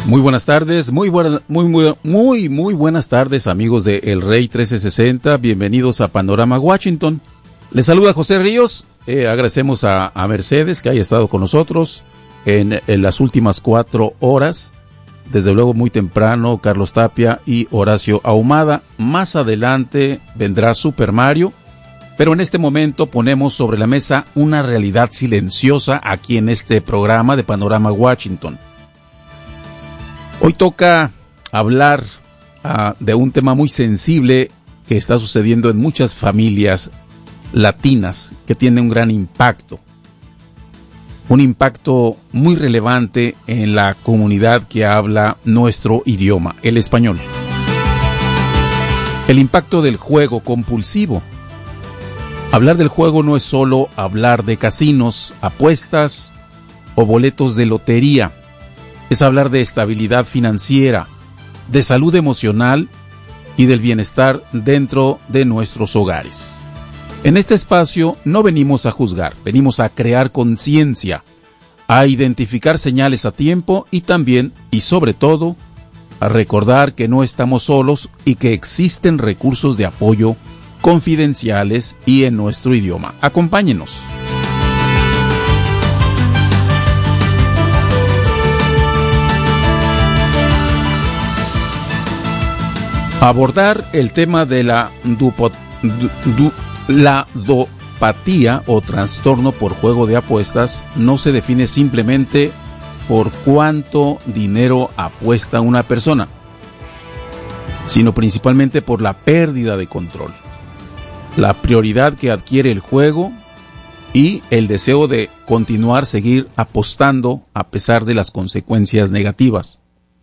Muy buenas tardes, muy buenas tardes, amigos de El Rey 1360. Bienvenidos a Panorama Washington. Les saluda José Ríos. Agradecemos a Mercedes que haya estado con nosotros en las últimas 4 horas. Desde luego muy temprano, Carlos Tapia y Horacio Ahumada. Más adelante vendrá Super Mario. Pero en este momento ponemos sobre la mesa una realidad silenciosa aquí en este programa de Panorama Washington. Hoy toca hablar de un tema muy sensible que está sucediendo en muchas familias latinas, que tiene un gran impacto. Un impacto muy relevante en la comunidad que habla nuestro idioma, el español. El impacto del juego compulsivo. Hablar del juego no es solo hablar de casinos, apuestas o boletos de lotería. Es hablar de estabilidad financiera, de salud emocional y del bienestar dentro de nuestros hogares. En este espacio no venimos a juzgar, venimos a crear conciencia, a identificar señales a tiempo y también, y sobre todo, a recordar que no estamos solos y que existen recursos de apoyo confidenciales y en nuestro idioma. Acompáñenos. Abordar el tema de la ludopatía o trastorno por juego de apuestas no se define simplemente por cuánto dinero apuesta una persona, sino principalmente por la pérdida de control, la prioridad que adquiere el juego y el deseo de seguir apostando a pesar de las consecuencias negativas.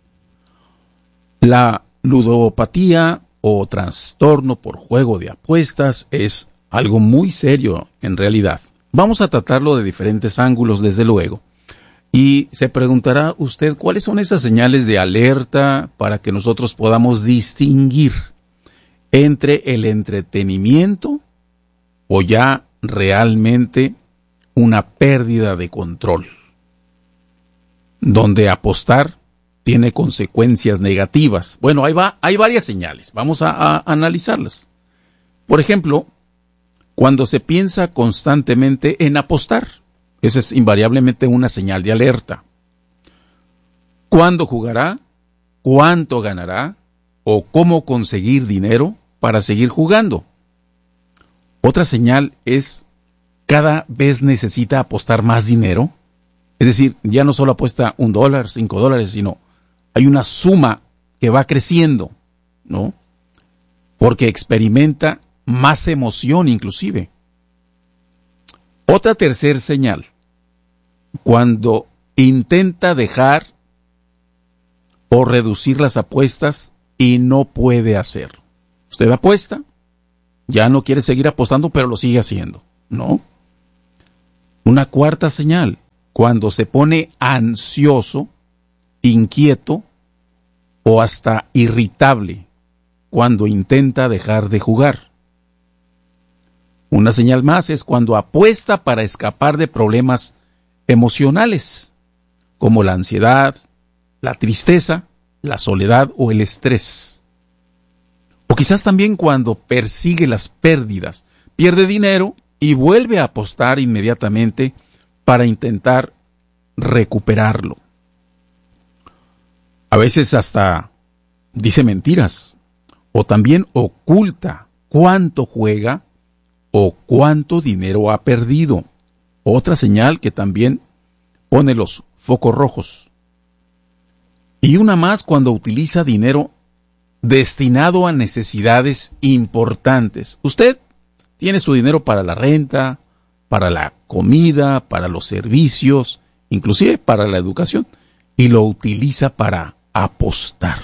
La ludopatía o trastorno por juego de apuestas es algo muy serio en realidad. Vamos a tratarlo de diferentes ángulos, desde luego. Y se preguntará usted cuáles son esas señales de alerta para que nosotros podamos distinguir entre el entretenimiento o ya realmente una pérdida de control, donde apostar tiene consecuencias negativas. Bueno, hay varias señales. Vamos a analizarlas. Por ejemplo, cuando se piensa constantemente en apostar, esa es invariablemente una señal de alerta. ¿Cuándo jugará? ¿Cuánto ganará? ¿O cómo conseguir dinero para seguir jugando? Otra señal es cada vez necesita apostar más dinero. Es decir, ya no solo apuesta $1, $5, sino hay una suma que va creciendo, ¿no? Porque experimenta más emoción inclusive. Otra tercera señal, cuando intenta dejar o reducir las apuestas y no puede hacerlo. Usted apuesta, ya no quiere seguir apostando, pero lo sigue haciendo, ¿no? Una cuarta señal, cuando se pone ansioso, inquieto o hasta irritable cuando intenta dejar de jugar. Una señal más es cuando apuesta para escapar de problemas emocionales, como la ansiedad, la tristeza, la soledad o el estrés. O quizás también cuando persigue las pérdidas, pierde dinero y vuelve a apostar inmediatamente para intentar recuperarlo. A veces hasta dice mentiras, o también oculta cuánto juega o cuánto dinero ha perdido. Otra señal que también pone los focos rojos. Y una más cuando utiliza dinero destinado a necesidades importantes. Usted tiene su dinero para la renta, para la comida, para los servicios, inclusive para la educación, y lo utiliza para apostar.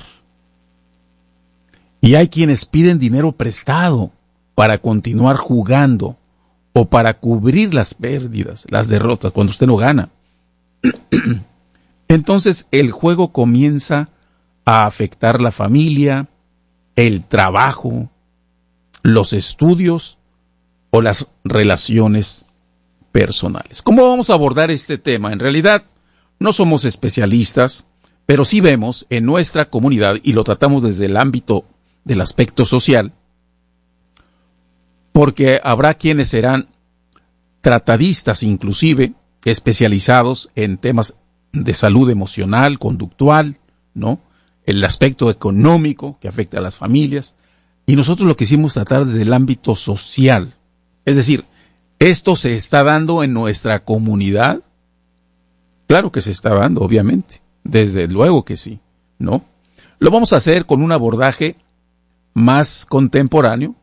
Y hay quienes piden dinero prestado para continuar jugando o para cubrir las pérdidas, las derrotas, cuando usted no gana. Entonces el juego comienza a afectar la familia, el trabajo, los estudios o las relaciones personales. ¿Cómo vamos a abordar este tema? En realidad no somos especialistas, Pero sí vemos en nuestra comunidad, y lo tratamos desde el ámbito del aspecto social, porque habrá quienes serán tratadistas inclusive, especializados en temas de salud emocional, conductual, ¿no? El aspecto económico que afecta a las familias. Y nosotros lo quisimos tratar desde el ámbito social. Es decir, ¿esto se está dando en nuestra comunidad? Claro que se está dando, obviamente. Desde luego que sí, ¿no? Lo vamos a hacer con un abordaje más contemporáneo,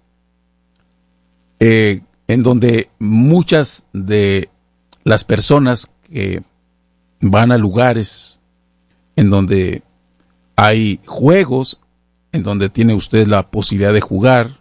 en donde muchas de las personas que van a lugares en donde hay juegos, en donde tiene usted la posibilidad de jugar,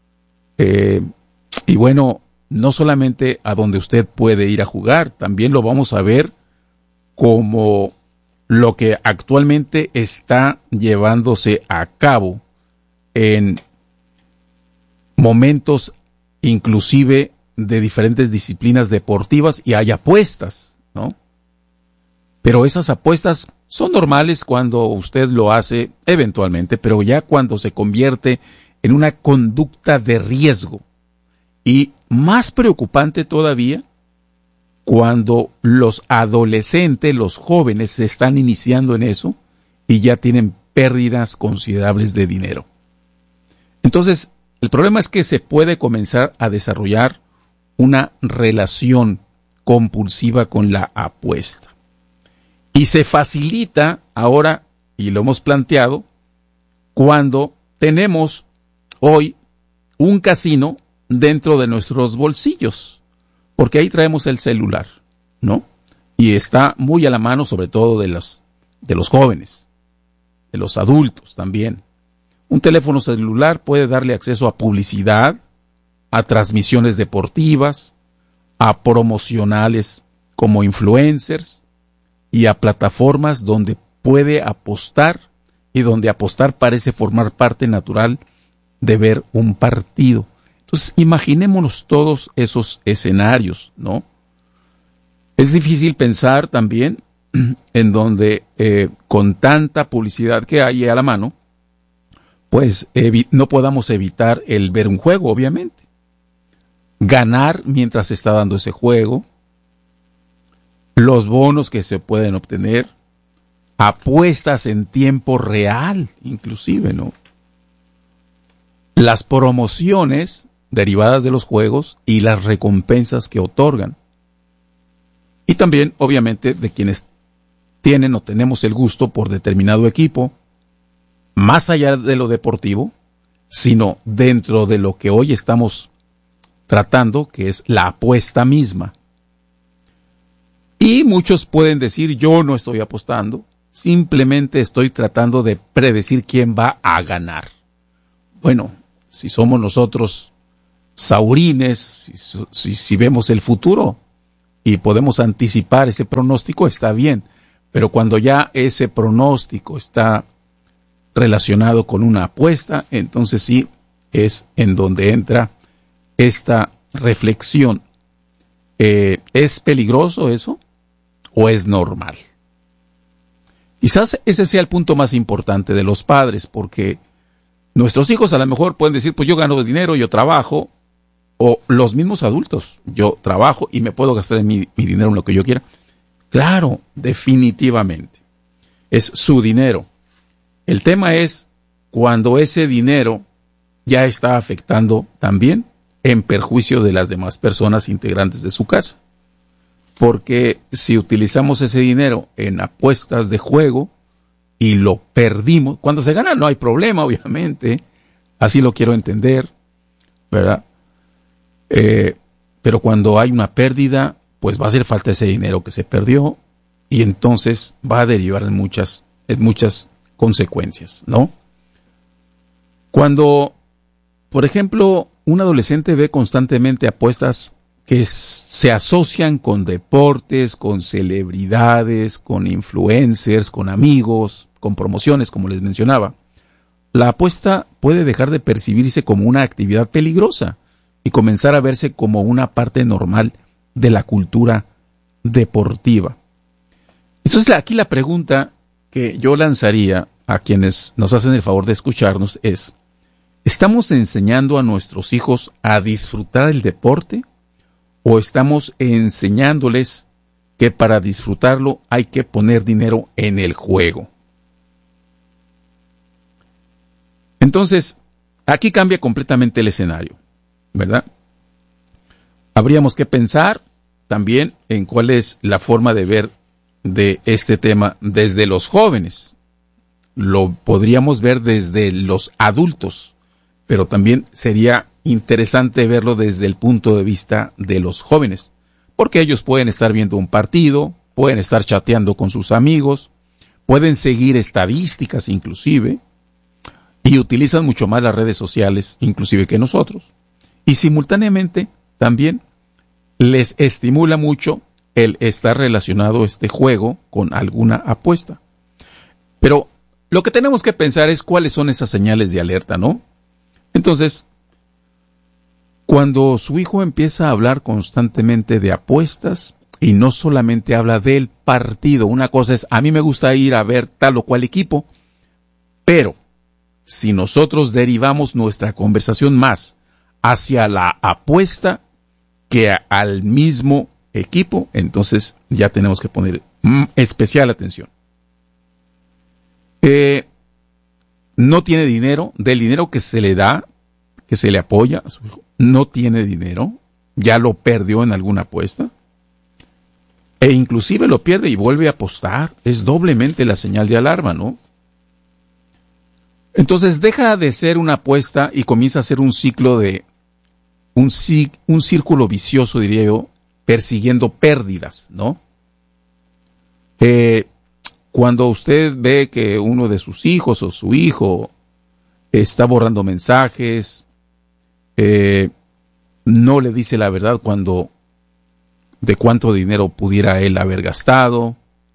y bueno, no solamente a donde usted puede ir a jugar, también lo vamos a ver como lo que actualmente está llevándose a cabo en momentos inclusive de diferentes disciplinas deportivas, y hay apuestas, ¿no? Pero esas apuestas son normales cuando usted lo hace eventualmente, pero ya cuando se convierte en una conducta de riesgo, y más preocupante todavía, cuando los adolescentes, los jóvenes se están iniciando en eso y ya tienen pérdidas considerables de dinero. Entonces, el problema es que se puede comenzar a desarrollar una relación compulsiva con la apuesta. Y se facilita ahora, y lo hemos planteado, cuando tenemos hoy un casino dentro de nuestros bolsillos, porque ahí traemos el celular, ¿no? Y está muy a la mano, sobre todo de los jóvenes, de los adultos también. Un teléfono celular puede darle acceso a publicidad, a transmisiones deportivas, a promocionales como influencers y a plataformas donde puede apostar, y donde apostar parece formar parte natural de ver un partido. Entonces, imaginémonos todos esos escenarios, ¿no? Es difícil pensar también en donde con tanta publicidad que hay a la mano, pues no podamos evitar el ver un juego, obviamente. Ganar mientras se está dando ese juego, los bonos que se pueden obtener, apuestas en tiempo real, inclusive, ¿no? Las promociones derivadas de los juegos y las recompensas que otorgan. Y también, obviamente, de quienes tienen o tenemos el gusto por determinado equipo, más allá de lo deportivo, sino dentro de lo que hoy estamos tratando, que es la apuesta misma. Y muchos pueden decir, yo no estoy apostando, simplemente estoy tratando de predecir quién va a ganar. Bueno, si somos nosotros saurines, si vemos el futuro y podemos anticipar ese pronóstico, está bien. Pero cuando ya ese pronóstico está relacionado con una apuesta, entonces sí es en donde entra esta reflexión. ¿Es peligroso eso o es normal? Quizás ese sea el punto más importante de los padres, porque nuestros hijos a lo mejor pueden decir, pues yo gano dinero, yo trabajo, o los mismos adultos, yo trabajo y me puedo gastar mi dinero en lo que yo quiera. Claro, definitivamente, es su dinero. El tema es cuando ese dinero ya está afectando también en perjuicio de las demás personas integrantes de su casa. Porque si utilizamos ese dinero en apuestas de juego y lo perdimos, cuando se gana no hay problema, obviamente, así lo quiero entender, ¿verdad? Pero cuando hay una pérdida, pues va a hacer falta ese dinero que se perdió, y entonces va a derivar en muchas consecuencias, ¿no? Cuando, por ejemplo, un adolescente ve constantemente apuestas que se asocian con deportes, con celebridades, con influencers, con amigos, con promociones, como les mencionaba, la apuesta puede dejar de percibirse como una actividad peligrosa y comenzar a verse como una parte normal de la cultura deportiva. Entonces aquí la pregunta que yo lanzaría a quienes nos hacen el favor de escucharnos es: ¿estamos enseñando a nuestros hijos a disfrutar el deporte o estamos enseñándoles que para disfrutarlo hay que poner dinero en el juego? Entonces, aquí cambia completamente el escenario, ¿verdad? Habríamos que pensar también en cuál es la forma de ver de este tema desde los jóvenes. Lo podríamos ver desde los adultos, pero también sería interesante verlo desde el punto de vista de los jóvenes, porque ellos pueden estar viendo un partido, pueden estar chateando con sus amigos, pueden seguir estadísticas inclusive, y utilizan mucho más las redes sociales inclusive que nosotros. Y simultáneamente también les estimula mucho el estar relacionado este juego con alguna apuesta. Pero lo que tenemos que pensar es cuáles son esas señales de alerta, ¿no? Entonces, cuando su hijo empieza a hablar constantemente de apuestas y no solamente habla del partido, una cosa es: a mí me gusta ir a ver tal o cual equipo, pero si nosotros derivamos nuestra conversación más hacia la apuesta que al mismo equipo, entonces ya tenemos que poner especial atención. No tiene dinero, del dinero que se le da, que se le apoya a su hijo, no tiene dinero, ya lo perdió en alguna apuesta, e inclusive lo pierde y vuelve a apostar. Es doblemente la señal de alarma, ¿no? Entonces deja de ser una apuesta y comienza a ser un ciclo de un círculo vicioso, diría yo, persiguiendo pérdidas, ¿no? Cuando usted ve que uno de sus hijos o su hijo está borrando mensajes, no le dice la verdad de cuánto dinero pudiera él haber gastado,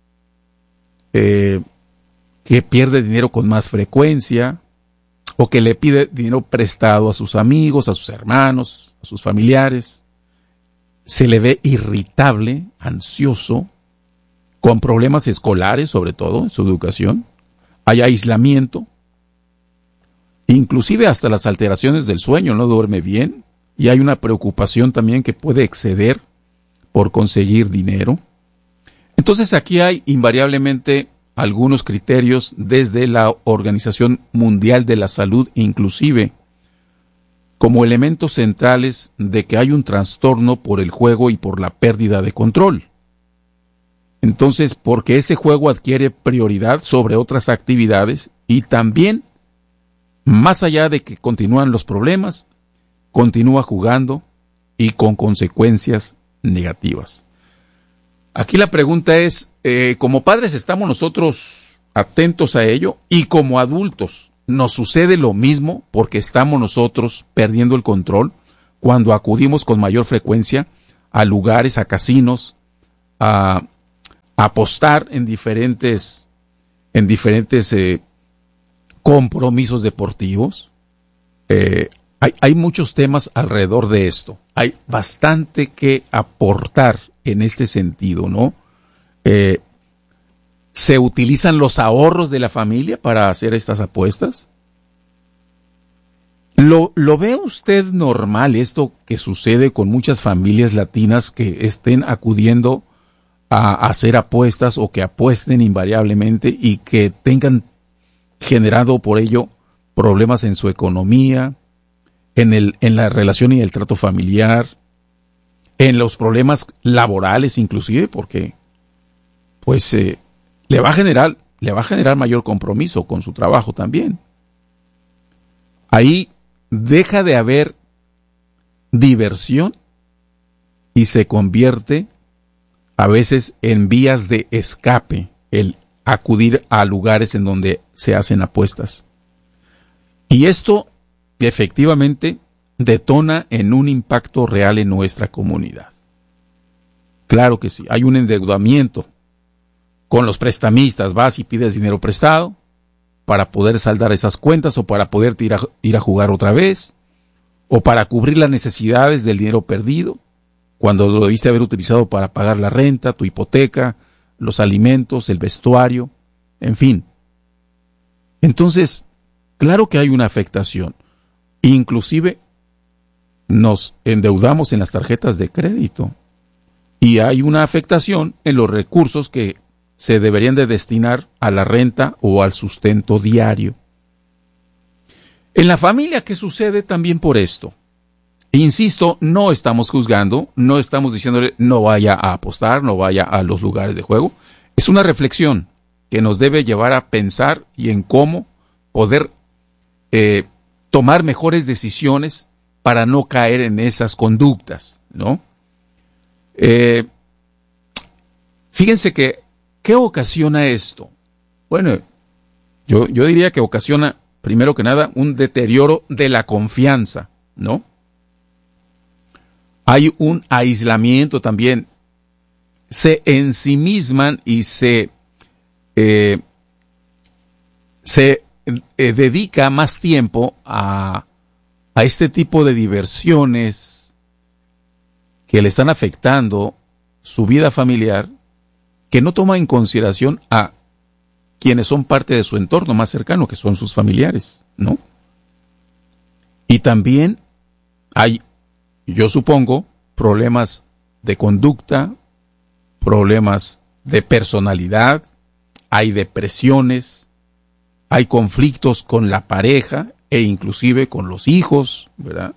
que pierde dinero con más frecuencia, o que le pide dinero prestado a sus amigos, a sus hermanos, a sus familiares, se le ve irritable, ansioso, con problemas escolares, sobre todo en su educación, hay aislamiento, inclusive hasta las alteraciones del sueño, no duerme bien, y hay una preocupación también que puede exceder por conseguir dinero. Entonces aquí hay invariablemente algunos criterios desde la Organización Mundial de la Salud, inclusive como elementos centrales de que hay un trastorno por el juego y por la pérdida de control. Entonces, porque ese juego adquiere prioridad sobre otras actividades y también, más allá de que continúan los problemas, continúa jugando y con consecuencias negativas. Aquí la pregunta es, como padres estamos nosotros atentos a ello, y como adultos nos sucede lo mismo porque estamos nosotros perdiendo el control cuando acudimos con mayor frecuencia a lugares, a casinos, a apostar en diferentes compromisos deportivos. Hay muchos temas alrededor de esto. Hay bastante que aportar en este sentido, ¿no? ¿Se utilizan los ahorros de la familia para hacer estas apuestas? ¿Lo ve usted normal esto que sucede con muchas familias latinas que estén acudiendo a hacer apuestas o que apuesten invariablemente y que tengan generado por ello problemas en su economía, en la relación y el trato familiar, en los problemas laborales inclusive, porque pues le va a generar mayor compromiso con su trabajo también? Ahí deja de haber diversión y se convierte a veces en vías de escape el acudir a lugares en donde se hacen apuestas. Y esto efectivamente detona en un impacto real en nuestra comunidad. Claro que sí, hay un endeudamiento con los prestamistas. Vas y pides dinero prestado para poder saldar esas cuentas o para poder ir a jugar otra vez o para cubrir las necesidades del dinero perdido cuando lo debiste haber utilizado para pagar la renta, tu hipoteca, los alimentos, el vestuario, en fin. Entonces, claro que hay una afectación. Inclusive nos endeudamos en las tarjetas de crédito y hay una afectación en los recursos que se deberían de destinar a la renta o al sustento diario. En la familia, ¿qué sucede también por esto? Insisto, no estamos juzgando, no estamos diciéndole no vaya a apostar, no vaya a los lugares de juego. Es una reflexión que nos debe llevar a pensar y en cómo poder tomar mejores decisiones para no caer en esas conductas, ¿no? Fíjense que, ¿qué ocasiona esto? Bueno, yo diría que ocasiona, primero que nada, un deterioro de la confianza, ¿no? Hay un aislamiento también. Se ensimisman y se dedica más tiempo a este tipo de diversiones que le están afectando su vida familiar, que no toma en consideración a quienes son parte de su entorno más cercano, que son sus familiares, ¿no? Y también hay, yo supongo, problemas de conducta, problemas de personalidad, hay depresiones, hay conflictos con la pareja e inclusive con los hijos, ¿verdad?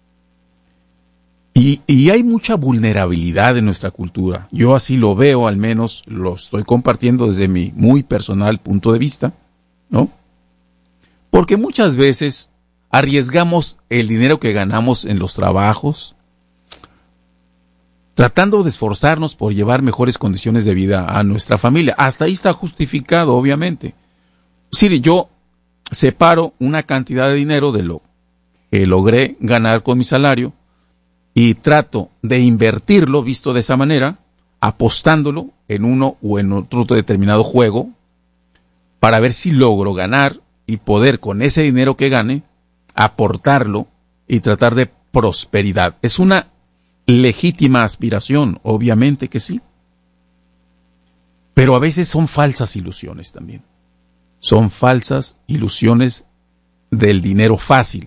Y hay mucha vulnerabilidad en nuestra cultura. Yo así lo veo, al menos lo estoy compartiendo desde mi muy personal punto de vista, ¿no? Porque muchas veces arriesgamos el dinero que ganamos en los trabajos, tratando de esforzarnos por llevar mejores condiciones de vida a nuestra familia. Hasta ahí está justificado, obviamente. Si yo separo una cantidad de dinero de lo que logré ganar con mi salario y trato de invertirlo, visto de esa manera, apostándolo en uno o en otro determinado juego, para ver si logro ganar y poder con ese dinero que gane, aportarlo y tratar de prosperidad. Es una legítima aspiración, obviamente que sí. Pero a veces son falsas ilusiones también. Son falsas ilusiones del dinero fácil.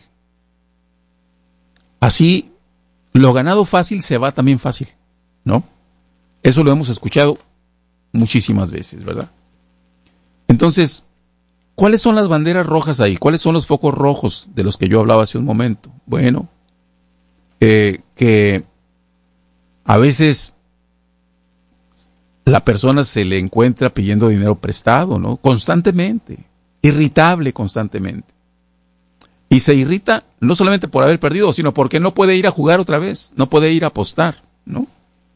Así, lo ganado fácil se va también fácil, ¿no? Eso lo hemos escuchado muchísimas veces, ¿verdad? Entonces, ¿cuáles son las banderas rojas ahí? ¿Cuáles son los focos rojos de los que yo hablaba hace un momento? Bueno, que a veces la persona se le encuentra pidiendo dinero prestado, ¿no? Constantemente, irritable constantemente. Y se irrita no solamente por haber perdido, sino porque no puede ir a jugar otra vez, no puede ir a apostar, ¿no?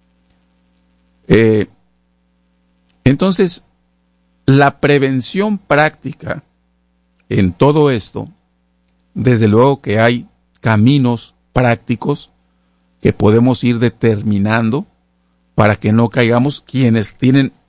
Entonces, la prevención práctica en todo esto, desde luego que hay caminos prácticos que podemos ir determinando para que no caigamos quienes tienen